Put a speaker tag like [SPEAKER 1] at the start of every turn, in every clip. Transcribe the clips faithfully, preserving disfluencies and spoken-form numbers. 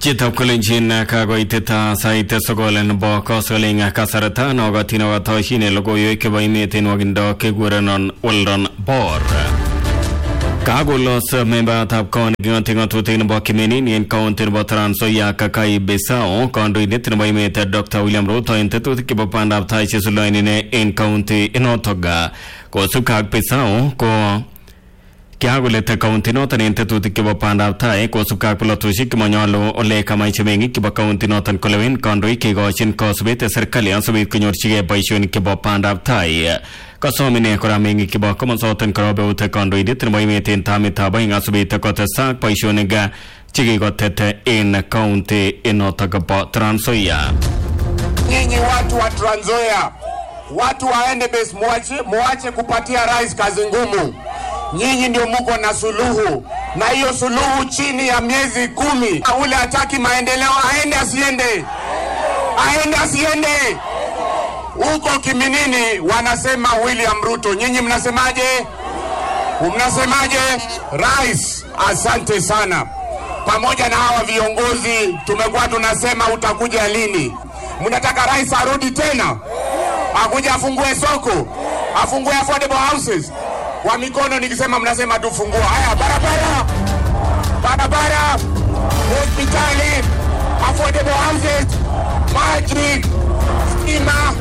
[SPEAKER 1] Chitab Kalenjin kagoiteta saite sogolen bo kosoling kasarata nogatino gatoshine logoyo kebaimeten wagindo kegurenon Weldon Bor. Kagolos member tab kon gintingo tutin bo kimeni en counter bo Trans-Nzoia Kakai Besao kondoidet no baimete Doctor William Ruto entetu kibopanda taiche sulainine en county enotoga ko sukak Besao ko Kiagulete county notan entetu kibopanda tai ko sukak pilotushik manyalo ole kamaichemengi kibocounty notan kolewin kondoi kigoshin kosbete serikali ansubit kunyorchige boisioni kibopanda tai Kasomine koramengi kibo komosoten korobe ute kondoidit noimeten tamitaba ingasubite kotesak boisioniga chikigotete in county enotoga Trans-Nzoia.
[SPEAKER 2] Nyinyi watu wa Trans-Nzoia, watu waende base, muache muache kupatia rais kazi ngumu. Nyinyi ndio mko na suluhu, na hiyo suluhu chini ya miezi kumi. Ule hataki maendeleo aende asiende, aende asiende. Huko Kiminini wanasema William Ruto, nyinyi mnasemaje? Mnasemaje? Rais, asante sana. Pamoja na hawa viongozi tumekuwa tunasema utakuja lini? Mnataka rais arudi tena? Akuja afungue soko, afungue affordable houses. Kwa mikono nikisema mnasema tufungua. Haya, barabara, barabara, hospitali, affordable houses, maji, stima.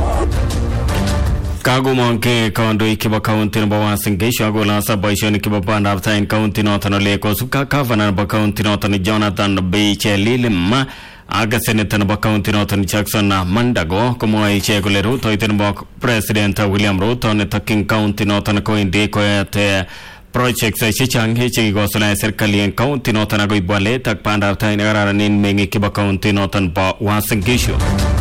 [SPEAKER 2] Kagumonke kondo ikiba county no bawasinge shagola sa boisioni kiba banda aftain county notan leko suka kavana ba county notan Jonathan Beche Lilim aga senator ba county notan Jackson Mandago como ai chegole Ruto iten ba president William Ruto ne taking county notan ko inde ko te project sa chichang hechi gosona serikali en county notan ago ibale tak banda aftain aranin mengi kiba county notan ba wasinge sho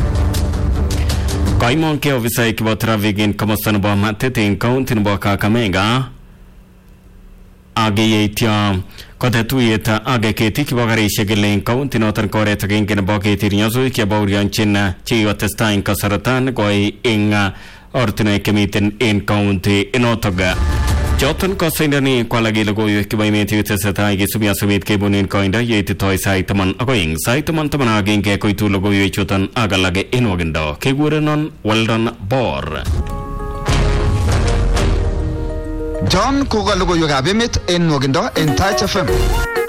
[SPEAKER 2] Kaimon ke ofisa ikibo traffic in kamosan bo matete in county bo Kakamega age yetia kote tuieta age keti kibo gari shegele in county notan kore takin ken bo keti nyoso ke bo rian chinna chi watesta in kasaratan koi inga ortine kemiten in county enotoga Joton kosindani kwalagi logo yukibai meti utesata ige subia subit ke bunin koinda yeti toy saitaman agoing saitaman taman aging ke koitu logo yuchotan agalage inwagendo ke gurenon Weldon Bor
[SPEAKER 3] John koga logo yugabe mit enwagendo en Touch F M